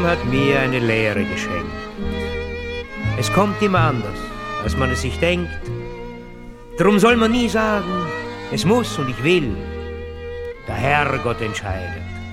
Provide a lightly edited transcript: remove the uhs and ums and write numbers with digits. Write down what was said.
Leben hat mir eine Lehre geschenkt. Es kommt immer anders, als man es sich denkt. Drum soll man nie sagen, es muss und ich will. Der Herrgott entscheidet.